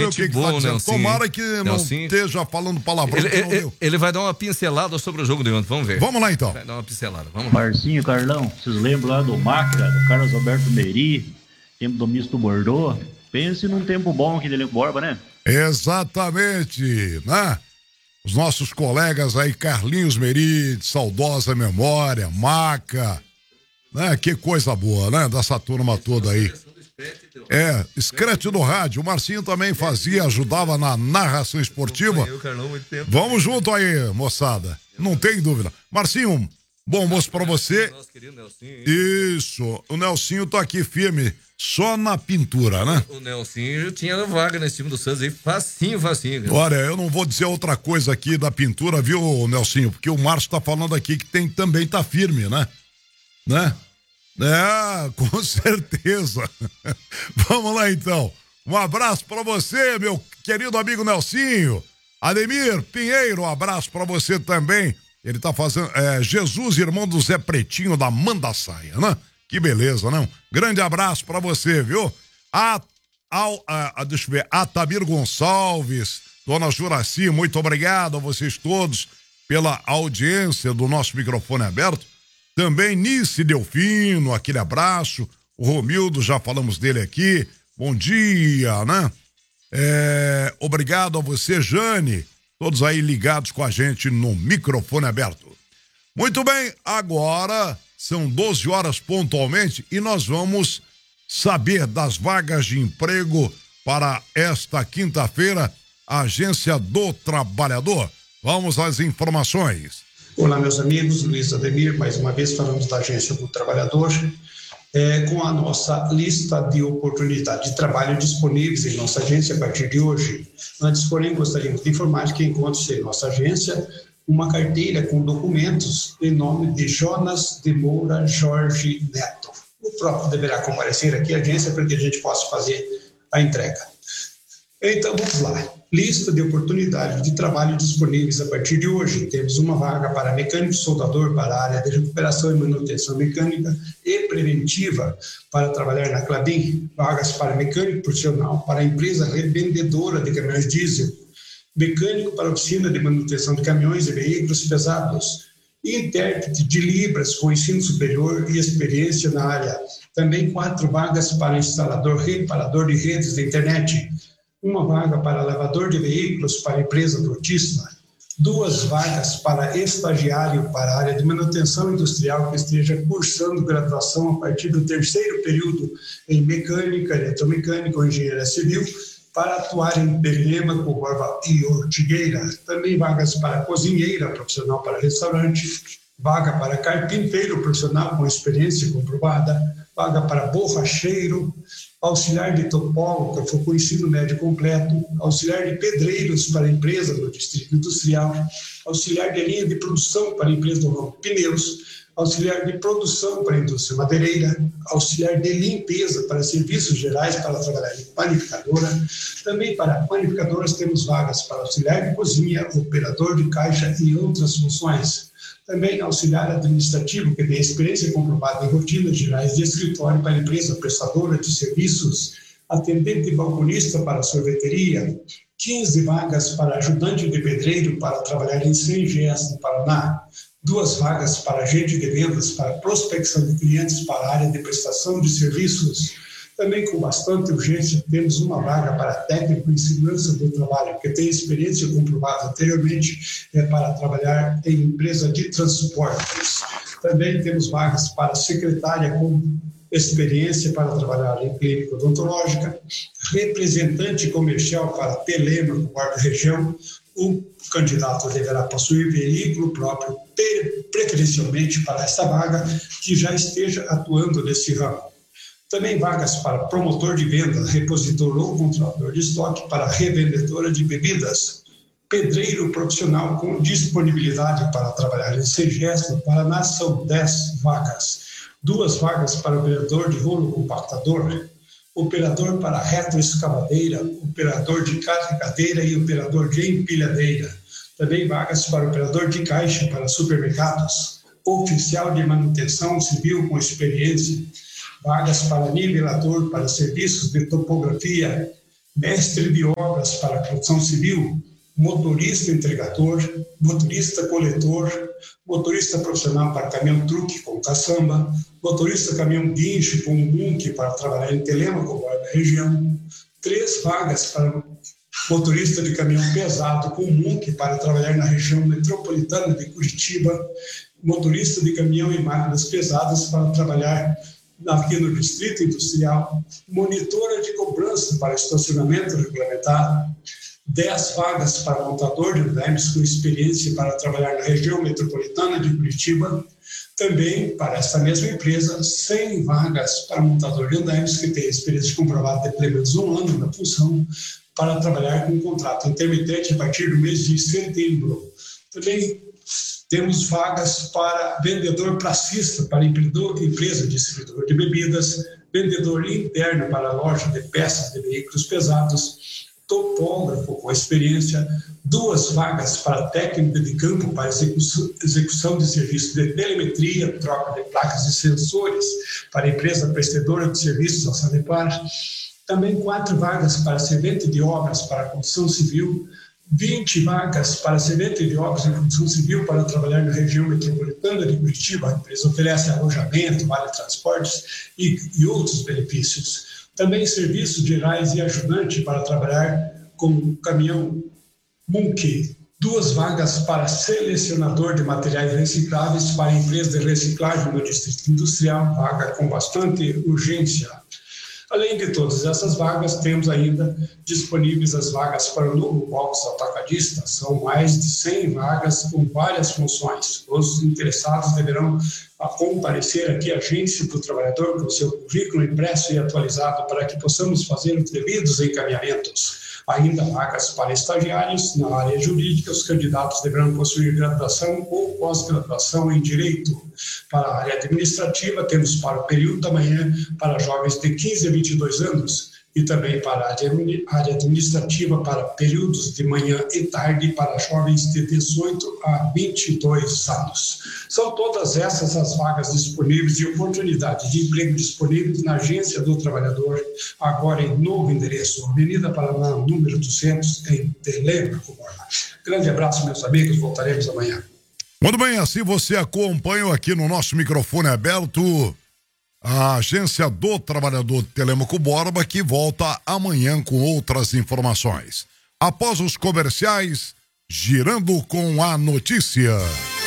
o que tá dizendo. Tomara que não esteja falando palavrão. Ele vai dar uma pincelada sobre o jogo de ontem, vamos ver. Vamos lá então. Vai dar uma pincelada, vamos lá. Marcinho, Carlão, vocês lembram lá do Maca, do Carlos Alberto Meri, tempo do Misto Bordeaux? Pense num tempo bom aqui dele Borba, né? Exatamente, né? Os nossos colegas aí, Carlinhos Meri, de saudosa memória, Maca, né? Que coisa boa, né? Dessa turma toda aí. Scratch do rádio. O Marcinho também fazia, ajudava na narração esportiva. Vamos junto aí, moçada. Não tem dúvida. Marcinho, bom almoço pra você. Isso. O Nelsinho tá aqui firme, só na pintura, né? O Nelsinho tinha vaga nesse time do Santos aí, facinho. Olha, eu não vou dizer outra coisa aqui da pintura, viu, Nelsinho? Porque o Márcio tá falando aqui que também tá firme, né? Com certeza. Vamos lá então. Um abraço pra você, meu querido amigo Nelsinho. Ademir Pinheiro, um abraço pra você também. Ele tá fazendo Jesus, irmão do Zé Pretinho da Mandaçaia, né? Que beleza, né? Um grande abraço pra você, viu? Deixa eu ver, Atamir Gonçalves, Dona Juraci, muito obrigado a vocês todos pela audiência do nosso microfone aberto. Também Nice Delfino, aquele abraço. O Romildo, já falamos dele aqui. Bom dia, né? Obrigado a você, Jane. Todos aí ligados com a gente no microfone aberto. Muito bem, agora são 12 horas pontualmente e nós vamos saber das vagas de emprego para esta quinta-feira, Agência do Trabalhador. Vamos às informações. Olá, meus amigos, Luiz Ademir, mais uma vez falamos da Agência do Trabalhador, com a nossa lista de oportunidades de trabalho disponíveis em nossa agência a partir de hoje. Antes, porém, gostaríamos de informar que encontra-se em nossa agência uma carteira com documentos em nome de Jonas de Moura Jorge Neto. O próprio deverá comparecer aqui à agência para que a gente possa fazer a entrega. Então, vamos lá. Lista de oportunidades de trabalho disponíveis a partir de hoje. Temos uma vaga para mecânico soldador para a área de recuperação e manutenção mecânica e preventiva para trabalhar na Klabin. Vagas para mecânico profissional para a empresa revendedora de caminhões diesel. Mecânico para oficina de manutenção de caminhões e veículos pesados. Intérprete de Libras com ensino superior e experiência na área. Também 4 vagas para instalador reparador de redes de internet. Uma vaga para lavador de veículos para a empresa portista, 2 vagas para estagiário para a área de manutenção industrial que esteja cursando graduação a partir do 3º período em mecânica, eletromecânica ou engenharia civil, para atuar em Telêmaco, Borba e Ortigueira. Também vagas para cozinheira profissional para restaurante, vaga para carpinteiro profissional com experiência comprovada, vaga para borracheiro, auxiliar de topólogo, que for com ensino médio completo, auxiliar de pedreiros para empresa do Distrito Industrial, auxiliar de linha de produção para empresa do ramo pneus, auxiliar de produção para a indústria madeireira, auxiliar de limpeza para serviços gerais para trabalhar em panificadora. Também para panificadoras temos vagas para auxiliar de cozinha, operador de caixa e outras funções. Também auxiliar administrativo, que tem experiência comprovada em rotinas gerais de escritório para empresa prestadora de serviços, atendente balconista para sorveteria, 15 vagas para ajudante de pedreiro para trabalhar em CGS no Paraná, 2 vagas para agente de vendas para prospecção de clientes para a área de prestação de serviços. Também com bastante urgência temos uma vaga para técnico em segurança do trabalho, que tem experiência comprovada anteriormente para trabalhar em empresa de transportes. Também temos vagas para secretária com experiência para trabalhar em clínica odontológica, representante comercial para Telêmaco, guarda-região. O candidato deverá possuir veículo próprio, preferencialmente para essa vaga, que já esteja atuando nesse ramo. Também vagas para promotor de venda, repositor ou controlador de estoque para revendedora de bebidas. Pedreiro profissional com disponibilidade para trabalhar em CGS no Paraná são 10 vagas. 2 vagas para operador de rolo compactador, operador para retroescavadeira, operador de carregadeira e operador de empilhadeira. Também vagas para operador de caixa para supermercados, oficial de manutenção civil com experiência, vagas para nivelador para serviços de topografia, mestre de obras para a construção civil, motorista entregador, motorista coletor, motorista profissional para caminhão truque com caçamba, motorista caminhão guincho com munque para trabalhar em Telêmaco, na região, 3 vagas para motorista de caminhão pesado com munque para trabalhar na região metropolitana de Curitiba, motorista de caminhão e máquinas pesadas para trabalhar aqui no Distrito Industrial, monitora de cobrança para estacionamento regulamentado, 10 vagas para montador de andaimes com experiência para trabalhar na região metropolitana de Curitiba. Também, para esta mesma empresa, 100 vagas para montador de andaimes que tem experiência comprovada de pelo menos 1 ano na função, para trabalhar com um contrato intermitente a partir do mês de setembro. Também temos vagas para vendedor pracista para empresa de distribuidor de bebidas, vendedor interno para loja de peças de veículos pesados, topógrafo com experiência, 2 vagas para técnico de campo para execução de serviços de telemetria, troca de placas e sensores para empresa prestadora de serviços ao Sanepar, também 4 vagas para servente de obras para a construção civil, 20 vagas para servente de obras em construção civil para trabalhar na região metropolitana de Curitiba. A empresa oferece alojamento, vale transportes e outros benefícios. Também serviços gerais e ajudante para trabalhar com caminhão munque. 2 vagas para selecionador de materiais recicláveis para a empresa de reciclagem do Distrito Industrial, vaga com bastante urgência. Além de todas essas vagas, temos ainda disponíveis as vagas para o novo box atacadista. São mais de 100 vagas com várias funções. Os interessados deverão comparecer aqui à Agência do Trabalhador com seu currículo impresso e atualizado para que possamos fazer os devidos encaminhamentos. Ainda vagas para estagiários na área jurídica, os candidatos deverão possuir graduação ou pós-graduação em Direito. Para a área administrativa, temos para o período da manhã para jovens de 15 a 22 anos e também para a área administrativa para períodos de manhã e tarde para jovens de 18 a 22 anos. São todas essas as vagas disponíveis e oportunidades de emprego disponíveis na Agência do Trabalhador, agora em novo endereço, Avenida Paraná, número 200, em Telêmaco. Grande abraço, meus amigos, voltaremos amanhã. Muito bem, assim você acompanha aqui no nosso microfone aberto a Agência do Trabalhador Telêmaco Borba, que volta amanhã com outras informações. Após os comerciais, girando com a notícia.